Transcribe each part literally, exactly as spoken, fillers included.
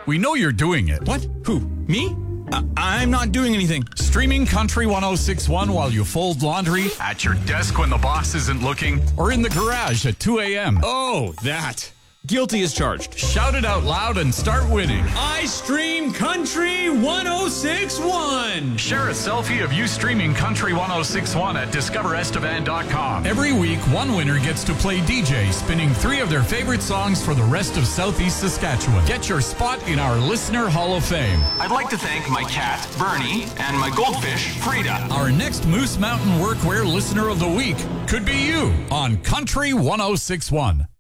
We know you're doing it. What? Who? Me? I- I'm not doing anything. Streaming Country one oh six point one while you fold laundry, at your desk when the boss isn't looking, or in the garage at two a.m. Oh, that. Guilty as charged. Shout it out loud and start winning. I stream Country one oh six point one. Share a selfie of you streaming Country one oh six point one at discover estevan dot com. Every week, one winner gets to play D J, spinning three of their favorite songs for the rest of Southeast Saskatchewan. Get your spot in our Listener Hall of Fame. I'd like to thank my cat, Bernie, and my goldfish, Frida. Our next Moose Mountain Workwear Listener of the Week could be you on Country one oh six point one.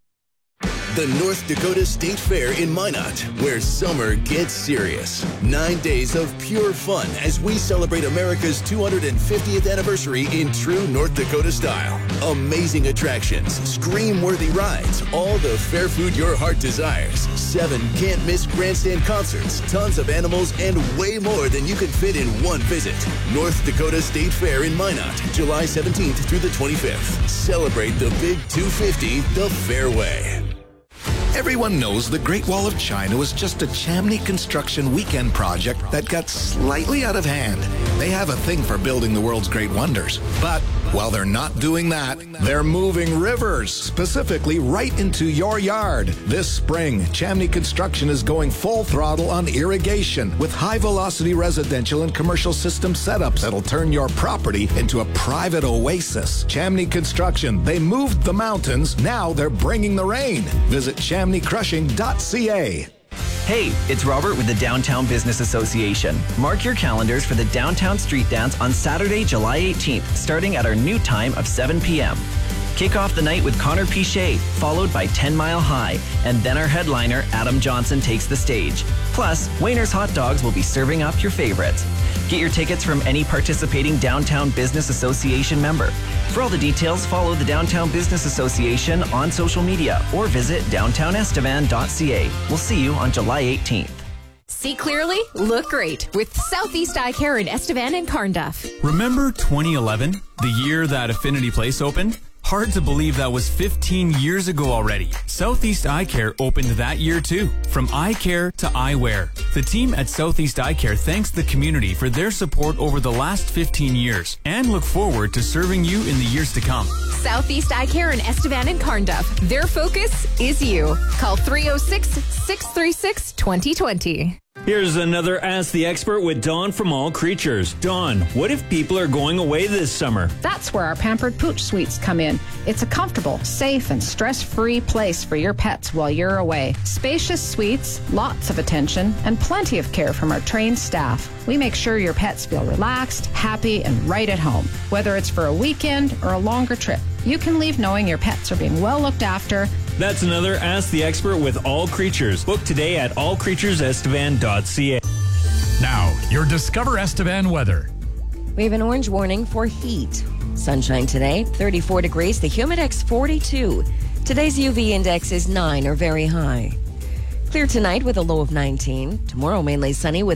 The North Dakota State Fair in Minot, where summer gets serious. Nine days of pure fun as we celebrate America's two hundred fiftieth anniversary in true North Dakota style. Amazing attractions, scream-worthy rides, all the fair food your heart desires. Seven can't-miss grandstand concerts, tons of animals, and way more than you can fit in one visit. North Dakota State Fair in Minot, July seventeenth through the twenty-fifth. Celebrate the Big two fifty the fair way. Everyone knows the Great Wall of China was just a Chamney construction weekend project that got slightly out of hand. They have a thing for building the world's great wonders. But while they're not doing that, they're moving rivers, specifically right into your yard. This spring, Chamney Construction is going full throttle on irrigation with high-velocity residential and commercial system setups that'll turn your property into a private oasis. Chamney Construction, they moved the mountains, now they're bringing the rain. Visit chamney crushing dot c a. Hey, it's Robert with the Downtown Business Association. Mark your calendars for the Downtown Street Dance on Saturday, July eighteenth, starting at our new time of seven p.m. Kick off the night with Connor Pichet, followed by ten mile High, and then our headliner, Adam Johnson, takes the stage. Plus, Wayner's Hot Dogs will be serving up your favorites. Get your tickets from any participating Downtown Business Association member. For all the details, follow the Downtown Business Association on social media or visit downtown estevan dot c a. We'll see you on July eighteenth. See clearly, look great with Southeast Eye Care in Estevan and Carnduff. Remember twenty eleven, the year that Affinity Place opened? Hard to believe that was fifteen years ago already. Southeast Eye Care opened that year too. From eye care to eyewear. The team at Southeast Eye Care thanks the community for their support over the last fifteen years and look forward to serving you in the years to come. Southeast Eye Care in Estevan and Carnduff. Their focus is you. Call three oh six, six three six, two oh two oh. Here's another Ask the Expert with Dawn from All Creatures. Dawn, what if people are going away this summer? That's where our Pampered Pooch Suites come in. It's a comfortable, safe, and stress-free place for your pets while you're away. Spacious suites, lots of attention, and plenty of care from our trained staff. We make sure your pets feel relaxed, happy, and right at home. Whether it's for a weekend or a longer trip, you can leave knowing your pets are being well looked after. That's another Ask the Expert with All Creatures. Book today at all creatures estevan dot c a. Now, your Discover Estevan weather. We have an orange warning for heat. Sunshine today, thirty-four degrees. The Humidex, forty-two. Today's U V index is nine or very high. Clear tonight with a low of nineteen. Tomorrow, mainly sunny with